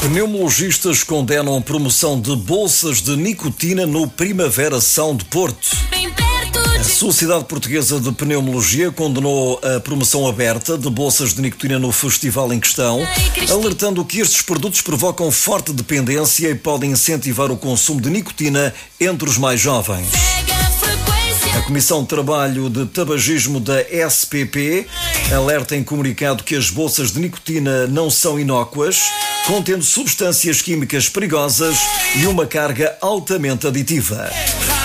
Pneumologistas condenam promoção de bolsas de nicotina no Primavera Sound Porto. A Sociedade Portuguesa de Pneumologia condenou a promoção aberta de bolsas de nicotina no festival em questão, alertando que estes produtos provocam forte dependência e podem incentivar o consumo de nicotina entre os mais jovens. A Comissão de Trabalho de Tabagismo da SPP alerta em comunicado que as bolsas de nicotina não são inócuas, contendo substâncias químicas perigosas e uma carga altamente aditiva.